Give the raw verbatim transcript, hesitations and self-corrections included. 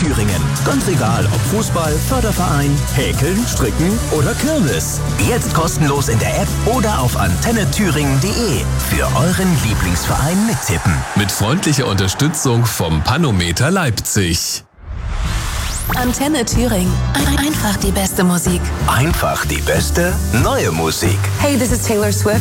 Thüringen. Ganz egal, ob Fußball, Förderverein, Häkeln, Stricken oder Kirmes. Jetzt kostenlos in der App oder auf antenne thüringen punkt de. Für euren Lieblingsverein mittippen. Mit freundlicher Unterstützung vom Panometer Leipzig. Antenne Thüringen. Einfach die beste Musik. Einfach die beste neue Musik. Hey, this is Taylor Swift.